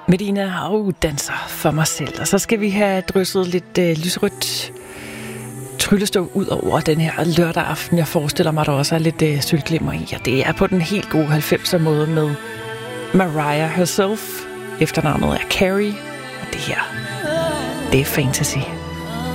Medina danser for mig selv. Og så skal vi have drysset lidt lyserødt tryllestøv ud over den her lørdag aften. Jeg forestiller mig, der også er lidt sølvglimmer i. Og det er på den helt gode 90'er måde med Mariah herself. Efternavnet er Carrie. Og det her, det er fantasy.